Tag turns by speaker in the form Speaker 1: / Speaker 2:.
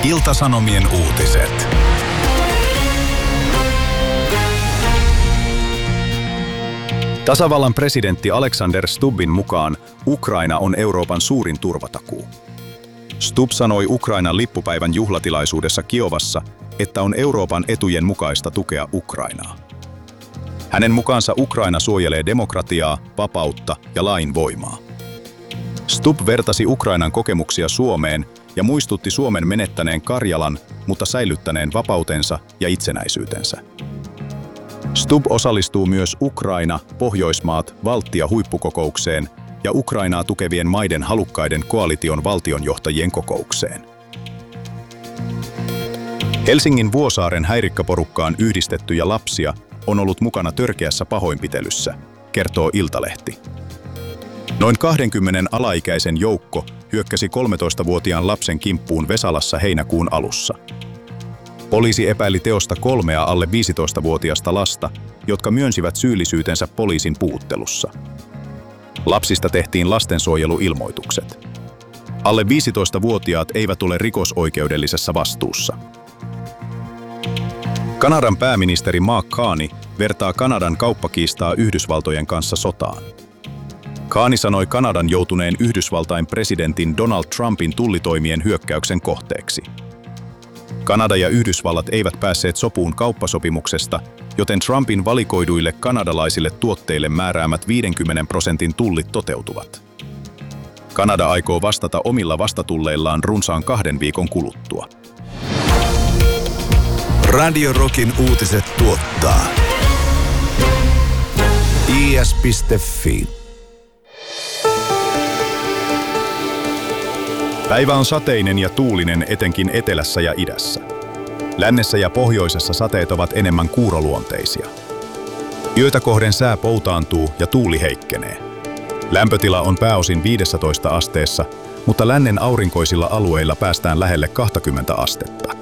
Speaker 1: Ilta-Sanomien uutiset. Tasavallan presidentti Alexander Stubbin mukaan Ukraina on Euroopan suurin turvatakuu. Stubb sanoi Ukrainan lippupäivän juhlatilaisuudessa Kiovassa, että on Euroopan etujen mukaista tukea Ukrainaa. Hänen mukaansa Ukraina suojelee demokratiaa, vapautta ja lain voimaa. Stubb vertasi Ukrainan kokemuksia Suomeen ja muistutti Suomen menettäneen Karjalan, mutta säilyttäneen vapautensa ja itsenäisyytensä. Stubb osallistuu myös Ukraina, Pohjoismaat, Baltia-huippukokoukseen ja Ukrainaa tukevien maiden halukkaiden koalition valtionjohtajien kokoukseen. Helsingin Vuosaaren häirikkäporukkaan yhdistettyjä lapsia on ollut mukana törkeässä pahoinpitelyssä, kertoo Iltalehti. Noin 20 alaikäisen joukko hyökkäsi 13-vuotiaan lapsen kimppuun Vesalassa heinäkuun alussa. Poliisi epäili teosta 3 alle 15-vuotiasta lasta, jotka myönsivät syyllisyytensä poliisin puhuttelussa. Lapsista tehtiin lastensuojeluilmoitukset. Alle 15-vuotiaat eivät ole rikosoikeudellisessa vastuussa. Kanadan pääministeri Mark Carney vertaa Kanadan kauppakiistaa Yhdysvaltojen kanssa sotaan. Carney sanoi Kanadan joutuneen Yhdysvaltain presidentin Donald Trumpin tullitoimien hyökkäyksen kohteeksi. Kanada ja Yhdysvallat eivät päässeet sopuun kauppasopimuksesta, joten Trumpin valikoiduille kanadalaisille tuotteille määräämät 50% tullit toteutuvat. Kanada aikoo vastata omilla vastatulleillaan runsaan 2 viikon kuluttua.
Speaker 2: Radio Rockin uutiset tuottaa is.fi.
Speaker 1: Päivä on sateinen ja tuulinen etenkin etelässä ja idässä. Lännessä ja pohjoisessa sateet ovat enemmän kuuroluonteisia. Yötä kohden sää poutaantuu ja tuuli heikkenee. Lämpötila on pääosin 15 asteessa, mutta lännen aurinkoisilla alueilla päästään lähelle 20 astetta.